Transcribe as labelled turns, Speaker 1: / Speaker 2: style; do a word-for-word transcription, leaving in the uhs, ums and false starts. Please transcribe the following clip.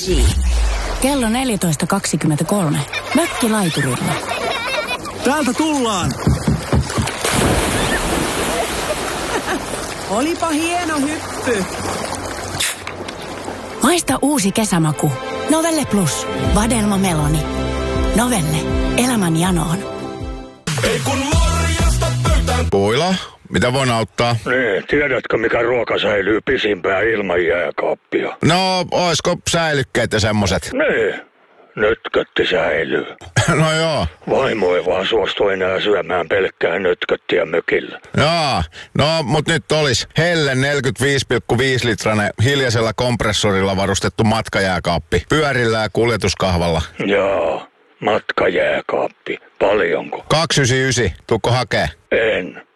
Speaker 1: G. Kello neljätoista kaksikymmentäkolme. Mökkilaiturilla.
Speaker 2: Täältä tullaan!
Speaker 3: Olipa hieno hyppy.
Speaker 1: Maista uusi kesämaku. Novelle Plus. Vadelma Meloni. Novelle. Elämän janoon.
Speaker 4: Ei kun morjesta pöytään.
Speaker 5: Puila, mitä voin auttaa?
Speaker 6: Niin, tiedätkö mikä ruoka säilyy pisimpään ilman jääkaappia?
Speaker 5: No, oisko säilykkeet ja semmoset?
Speaker 6: Niin, nötkötti säilyy.
Speaker 5: No joo.
Speaker 6: Vaimo ei vaan suostu enää syömään pelkkää nötköttiä mökillä.
Speaker 5: Jaa, no mut nyt olis Helle neljäkymmentäviisi pilkku viisi litranen hiljaisella kompressorilla varustettu matkajääkaappi. Pyörillä ja kuljetuskahvalla.
Speaker 6: Jaa, matkajääkaappi. Paljonko?
Speaker 5: kaksisataayhdeksänkymmentäyhdeksän. Tuukko hakee?
Speaker 6: En.